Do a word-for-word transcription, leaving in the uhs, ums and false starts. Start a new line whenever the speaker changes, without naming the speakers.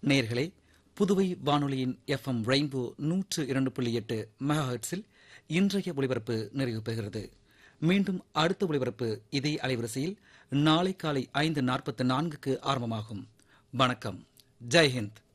நேயர்களே, புதுவை வானொலியின் F M rainbow நூற்று இரண்டு புள்ளி எட்டு மெகாஹெர்ட்ஸில் இன்றைய ஒலிபரப்பு நிறைவு பெறுகிறது. மீண்டும் அடுத்த ஒலிபரப்பு இதே அலைவரிசையில் நாளை காலை ஐந்து நாற்பத்தி நான்குக்கு ஆரம்பமாகும். வணக்கம். ஜெய்ஹிந்த்.